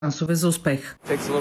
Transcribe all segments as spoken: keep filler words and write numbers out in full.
шансове за успех.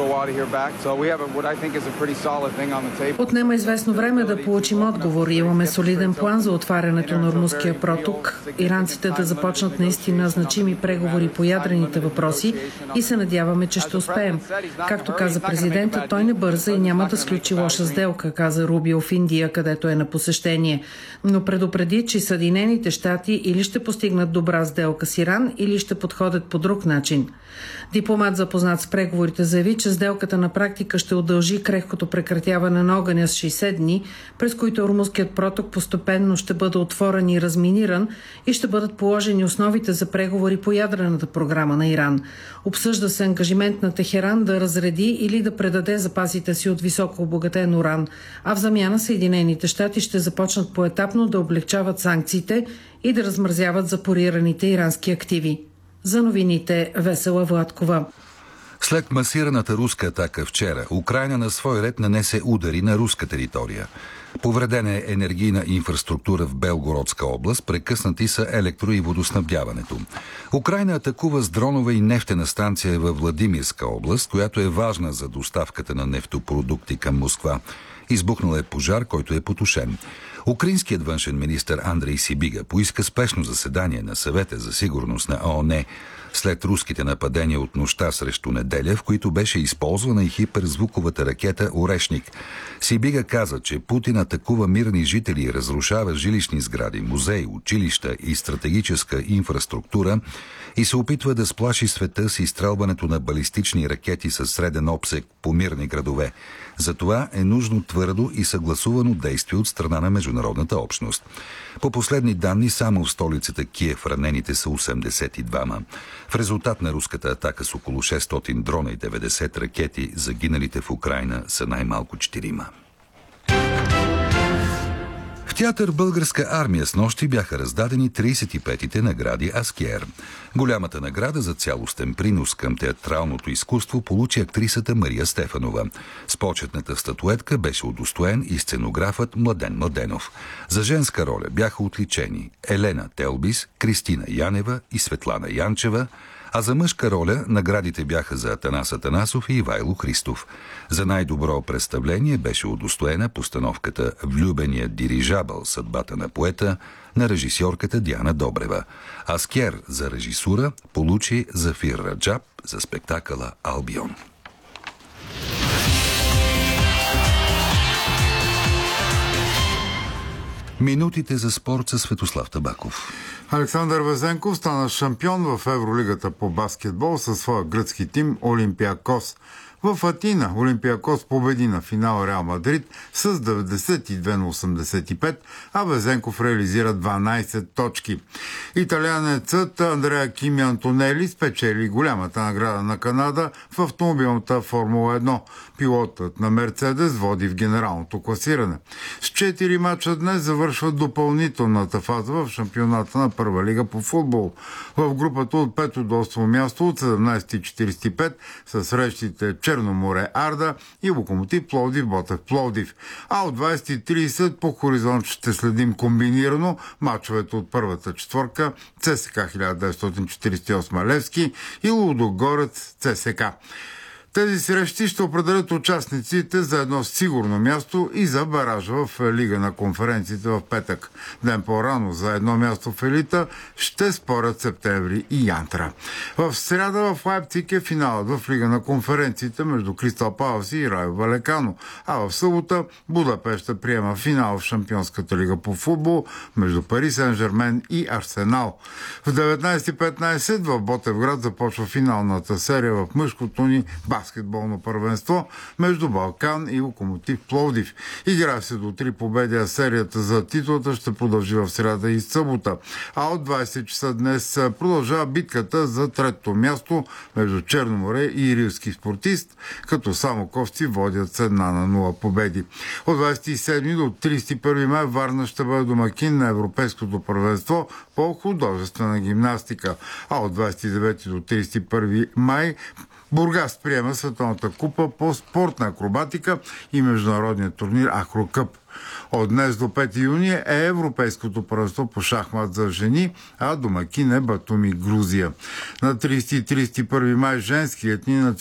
Отнема известно време да получим отговор. Имаме солиден план за отварянето на Ормузския проток, иранците да започнат наистина значими преговори по ядрените въпроси и се надяваме, че ще успеем. Както каза президентът, той не бърза и няма да сключи лоша сделка, каза Рубио в Индия, където е на посещение. Но предупреди, че Съединените щати или ще постигнат добра сделка с Иран, или ще подходят по друг начин. Дипломат, запознат с преговорите, заяви, че сделката на практика ще удължи крехкото прекратяване на огъня с шейсет дни, през които Ормузският проток постепенно ще бъде отворен и разминиран и ще бъдат положени основите за преговори по ядрената програма на Иран. Обсъжда се ангажимент на Техеран да разреди или да предаде запасите си от високо обогатен уран, а в замяна Съединените щати ще започнат поетапно да облегчават санкциите и да размразяват запорираните ирански активи. За новините Весела Владкова. След масираната руска атака вчера, Украйна на свой ред нанесе удари на руска територия. Повредена е енергийна инфраструктура в Белгородска област, прекъснати са електро- и водоснабдяването. Украйна атакува с дронове и нефтена станция във Владимирска област, която е важна за доставката на нефтопродукти към Москва. Избухнал е пожар, който е потушен. Украинският външен министър Андрей Сибига поиска спешно заседание на Съвета за сигурност на ООН след руските нападения от нощта срещу неделя, в които беше използвана и хиперзвуковата ракета Орешник. Сибига каза, че Путин атакува мирни жители и разрушава жилищни сгради, музеи, училища и стратегическа инфраструктура и се опитва да сплаши света с изстрелването на балистични ракети със среден обсег по мирни градове. Затова е нужно твърдо и съгласувано действие от страна на международната общност. По последни данни, само в столицата Киев ранените са осемдесет и двама. В резултат на руската атака с около шестстотин дрона и деветдесет ракети, загиналите в Украйна са най-малко четирима. В театър Българска армия с нощи бяха раздадени тридесет и петите награди Аскер. Голямата награда за цялостен принос към театралното изкуство получи актрисата Мария Стефанова. С почетната статуетка беше удостоен и сценографът Младен Младенов. За женска роля бяха отличени Елена Телбис, Кристина Янева и Светлана Янчева, а за мъжка роля наградите бяха за Атанас Атанасов и Ивайло Христов. За най-добро представление беше удостоена постановката «Влюбения дирижабъл. Съдбата на поета» на режисьорката Диана Добрева. Аскер за режисура получи Зафир Раджаб за спектакъла «Албион». Минутите за спорт със Светослав Табаков. Александър Везенков стана шампион в Евролигата по баскетбол със своя гръцки тим Олимпиакос. В Атина Олимпиакос победи на финал Реал Мадрид с деветдесет и две на осемдесет и пет, а Везенков реализира дванадесет точки. Италианецът Андреа Кими Антонели спечели голямата награда на Канада в автомобилната Формула едно. Пилотът на Мерцедес води в генералното класиране. С четири мача днес завършва допълнителната фаза в шампионата на Първа лига по футбол. В групата от пето до осмо място от седемнадесет и четиридесет и пет са срещите Черноморе Арда и Локомотив Пловдив Ботев Пловдив. А от двадесет и тридесет по хоризонт ще следим комбинирано мачовете от първата четворка ЦСКА хиляда деветстотин четиридесет и осем Левски и Лудогорец ЦСКА. Тези срещи ще определят участниците за едно сигурно място и за баража в Лига на конференциите в петък. Ден по-рано за едно място в елита ще спорят Септември и Янтра. В сряда в Лайпциг е финалът в Лига на конференциите между Кристал Палас и Райо Валекано, а в събота Будапеща приема финал в Шампионската лига по футбол между Пари Сен-Жермен и Арсенал. В деветнадесет и петнадесет в Ботевград започва финалната серия в мъжкото ни баскетболно първенство между Балкан и Локомотив Пловдив. Играе се до три победи, а серията за титлата ще продължи в сряда и събота. А от двадесет часа днес продължава битката за третото място между Черноморе и Рилски спортист, като самоковци водят с една на нула победи. От двадесет и седми до тридесет и първи май Варна ще бъде домакин на Европейското първенство по художествена гимнастика. А от двадесет и девети до тридесет и първи май Бургас приема Световната купа по спортна акробатика и международния турнир Акрокъп. От днес до пети юни е Европейското първенство по шахмат за жени, а домакин е Батуми, Грузия. На тридесети и тридесет и първи май женският ни